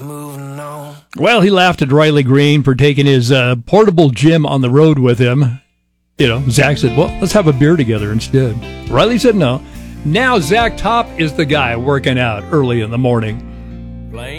moving on. Well, he laughed at Riley Green for taking his portable gym on the road with him. You know, Zach said, well, let's have a beer together instead. Riley said no. Now Zach Top is the guy working out early in the morning.